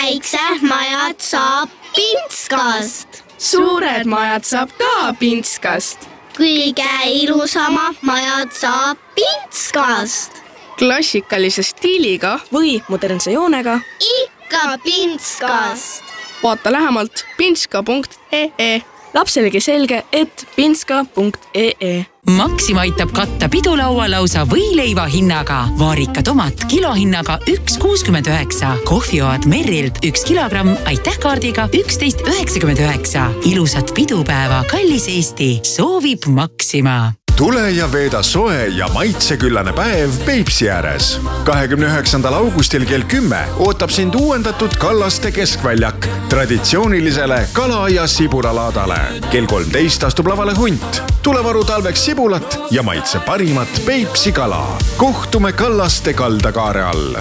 päiksemajad saab Pintskast. Suured majad saab ka Pintskast. Kõige ilusama majad saab Pintskast. Klassikalise stiiliga või modernse joonega ikka Pintskast. Vaata lähemalt pintska.ee. Lapselegi selge, et pintska.ee. Maxima aitab katta pidulaua lausa võileiva hinnaga. Vaarika tomat kilohinnaga 1,69. Kohvioad Merrilt 1 kilogramm aitäh kaardiga 11,99. Ilusat pidupäeva, kallis Eesti, soovib Maxima. Tule ja veeda soe ja maitseküllane päev Peipsi ääres. 29. augustil kell 10 ootab sind uuendatud Kallaste keskväljak traditsioonilisele kala- ja sibulalaadale. Kell 13 astub lavale hunt. Tule varu talveks sibulat ja maitse parimat Peipsi kala. Kohtume Kallaste kaldakaare all.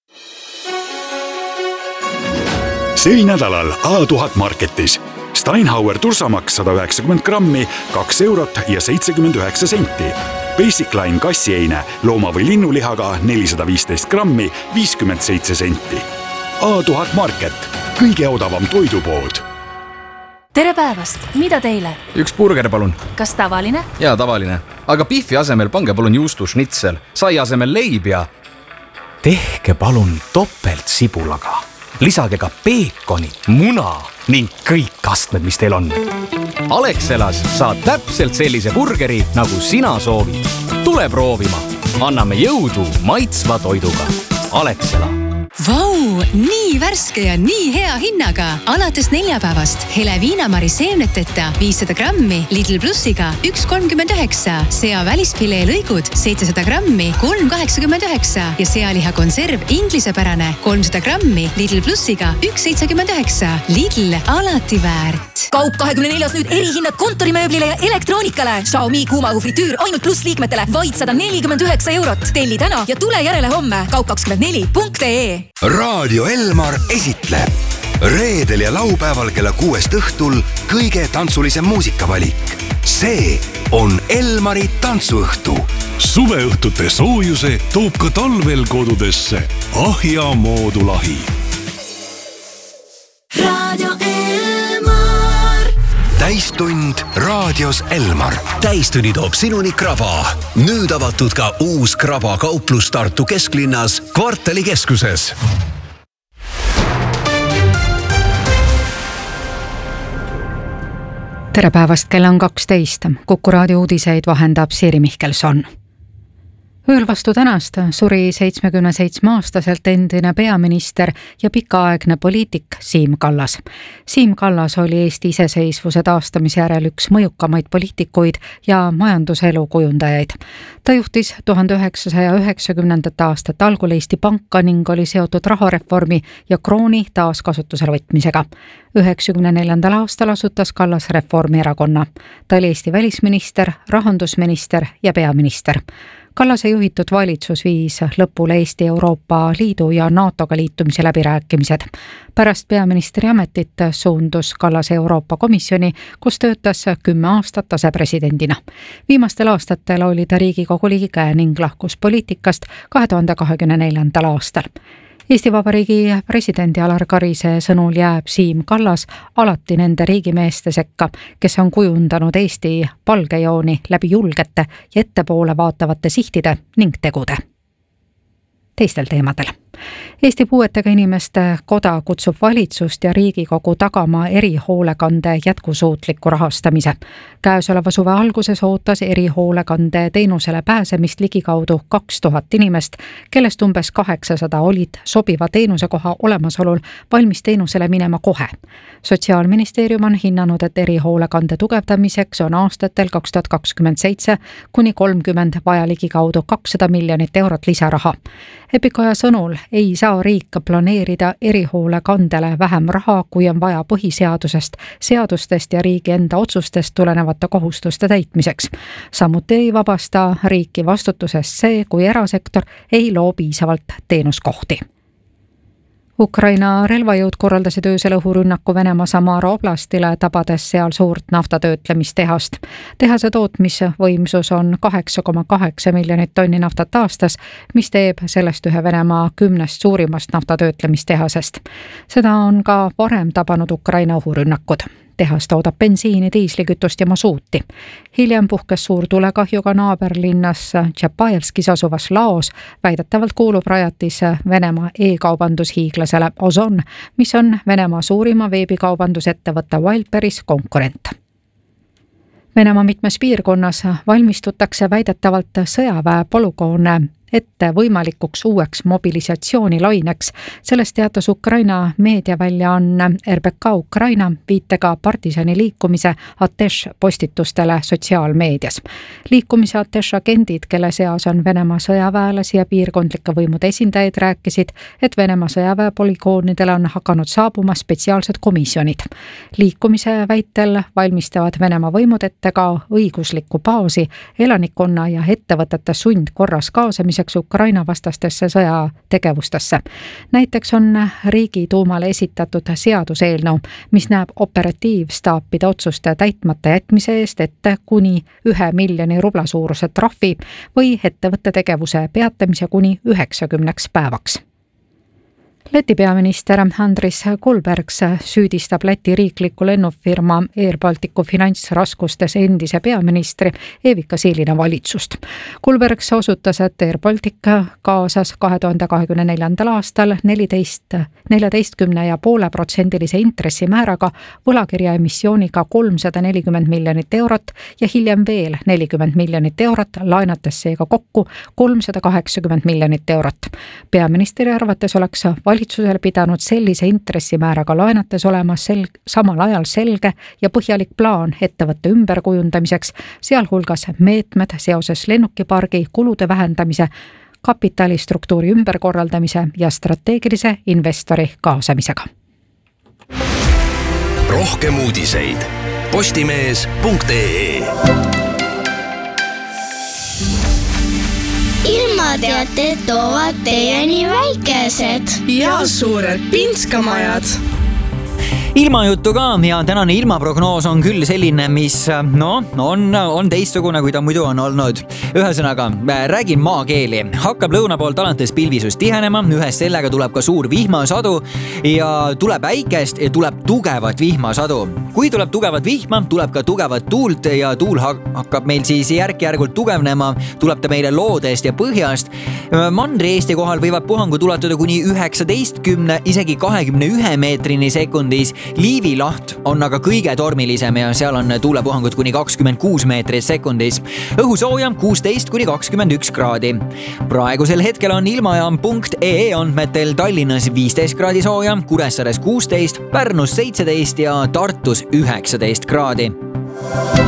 Sel nädalal A1000 Marketis. Steinhauer tursamaks 190 grammi, 2 eurot ja 79 senti. Basic Line kassieine looma- või linnulihaga 415 grammi, 57 senti. A1000 Market, kõige odavam toidupood. Tere päevast, mida teile? Üks burger palun. Kas tavaline? Jaa, tavaline. Aga biffi asemel pange palun juustušnitsel, sai asemel leib ja... Tehke palun topelt sibulaga. Lisage ka peekoni, muna ning kõik astmed, mis teil on. Alexelas saad täpselt sellise burgeri, nagu sina soovid. Tule proovima. Anname jõudu maitsva toiduga. Alexela. Vau, nii värske ja nii hea hinnaga. Alates neljapäevast hele viinamari seemneteta 500 grammi Lidl Plussiga 1,39. Sea välisfilee lõigud 700 grammi 3,89 ja sealiha konserv inglisepärane 300 grammi Lidl Plussiga 1,79. Lidl alati väärt. Kaup 24 nüüd erihinnad kontorimööblile ja elektroonikale. Xiaomi kuumaõhu fritüür ainult pluss liikmetele vaid 149 eurot. Telli täna ja tule järele homme. Kaup24.ee. Raadio Elmar esitleb reedel ja laupäeval kella 6 õhtul kõige tantsulisem muusikavalik. See on Elmari tantsuõhtu. Suveõhtute soojuse toob ka talvel kodudesse Ahja moodulahi. Raadio Elmar. Täistund raadios Elmar. Täistunni toob sinuni Kraba. Nüüd avatud ka uus Kraba kauplus Tartu kesklinnas Kvartali keskuses. Tere päevast, kell on 12. Kuku raadio uudiseid vahendab Siiri Mihkelson. Ööl vastu tänast suri 77-aastaselt endine peaminister ja pikaaegne poliitik Siim Kallas. Siim Kallas oli Eesti iseseisvuse taastamise järel üks mõjukamaid poliitikuid ja majanduselu kujundajaid. Ta juhtis 1990. aastat algul Eesti Panka ning oli seotud rahareformi ja krooni taaskasutusele võtmisega. 1994. aastal asutas Kallas Reformierakonna. Ta oli Eesti välisminister, rahandusminister ja peaminister. Kallase juhitud valitsus viis lõpule Eesti Euroopa Liidu ja NATOga liitumise läbirääkimised. Pärast peaministri ametit suundus Kallase Euroopa Komisjoni, kus töötas 10 aastat asepresidendina. Viimastel aastatel oli ta Riigikogu liige ning lahkus poliitikast 2024. aastal. Eesti Vabariigi presidendi Alar Karise sõnul jääb Siim Kallas alati nende riigimeeste sekka, kes on kujundanud Eesti palgejooni läbi julgete ja ettepoole vaatavate sihtide ning tegude. Teistel teemadel. Eesti Puuetega Inimeste Koda kutsub valitsust ja Riigikogu tagama erihoolekande jätkusuutliku rahastamise. Käesoleva suve alguses ootas erihoolekande teenusele pääsemist ligikaudu 2000 inimest, kellest umbes 800 olid sobiva teenusekoha olemasolul valmis teenusele minema kohe. Sotsiaalministeerium on hinnanud, et erihoolekande tugevdamiseks on aastatel 2027 kuni 30 vaja ligikaudu 200 miljonit eurot lisaraha. Epikoja sõnul ei saa riik planeerida erihoolekandele vähem raha, kui on vaja põhiseadusest, seadustest ja riigi enda otsustest tulenevate kohustuste täitmiseks. Samuti ei vabasta riiki vastutusest see, kui erasektor ei loo piisavalt teenuskohti. Ukraina relvajõud korraldasid öösel õhurünnaku Venemaa Samara oblastile, tabades seal suurt naftatöötlemistehast. Tehase tootmisvõimsus on 8,8 miljonit tonni naftat aastas, mis teeb sellest ühe Venemaa 10 suurimast naftatöötlemistehasest. Seda on ka varem tabanud Ukraina õhurünnakud. Tehas toodab bensiini, diislikütust ja masuuti. Hiljem puhkes suur tulekahju ka naaberlinnas Tšapajevskis asuvas Laos. Väidetavalt kuulub rajatis Venemaa e-kaubandushiiglasele Ozon, mis on Venemaa suurima veebikaubandusettevõtte Wildberries konkurent. Venemaa mitmes piirkonnas valmistutakse väidetavalt sõjaväe polügoone ette võimalikuks uueks mobilisatsioonilaineks. Sellest teatas Ukraina meediaväljaanne RBK Ukraina viitega partisani liikumise Ateš postitustele sotsiaalmeedias. Liikumise Ateš agendid, kelle seas on Venemaa sõjaväelasi ja piirkondlike võimude esindajaid, rääkisid, et Venemaa sõjaväe polügoonidele on hakanud saabuma spetsiaalsed komisjonid. Liikumise väitel valmistavad Venemaa võimud ette ka õiguslikku baasi elanikkonna ja ettevõtete sundkorras kaasamiseks Ukraina vastastesse sõjategevustesse. Näiteks on Riigiduumale esitatud seaduseelnõu, mis näeb operatiivstaapide otsuste täitmata jätmise eest ette kuni 1 miljoni rubla suuruse trahvi või ettevõtte tegevuse peatamise kuni 90 päevaks. Läti peaminister Andris Kulbergs süüdistab Läti riikliku lennufirma Air Balticu finantsraskustes endise peaministri Evika Silina valitsust. Kulbergs osutas, et Air Baltic kaasas 2024. aastal 14,5% intressimääraga võlakirja emissiooniga 340 miljonit eurot ja hiljem veel 40 miljonit eurot, laenates seega kokku 380 miljonit eurot. Peaministri arvates oleks valitsusel pidanud sellise intressimääraga laenates olema samal ajal selge ja põhjalik plaan ettevõtte ümberkujundamiseks, sealhulgas meetmed seoses lennukipargi kulude vähendamise, kapitalistruktuuri ümberkorraldamise ja strateegilise investori kaasamisega. Rohkem uudiseid postimees.ee. Ilmateated toovad teieni väikesed ja suured pinskamajad. Ilmajuttu ka ja tänane ilmaprognoos on küll selline, mis on teistsugune, kui ta muidu on olnud. Ühesõnaga, räägin maakeeli. Hakkab lõuna poolt alates pilvisus tihenema, ühes sellega tuleb ka suur vihmasadu ja tuleb äikest ja tuleb tugevat vihmasadu. Kui tuleb tugevat vihma, tuleb ka tugevat tuult ja tuul hakkab meil siis järk-järgult tugevnema, tuleb ta meile loodest ja põhjast. Mandri Eesti kohal võivad puhangud ulatuda kuni 19, isegi 21 meetrini sekundis. Liivi laht on aga kõige tormilisem ja seal on tuulepuhangud kuni 26 meetrit sekundis. Õhu sooja 16 kuni 21 kraadi. Praegusel hetkel on ilmajaam.ee andmetel Tallinnas 15 kraadi sooja, Kuressaares 16, Pärnus 17 ja Tartus 19 kraadi.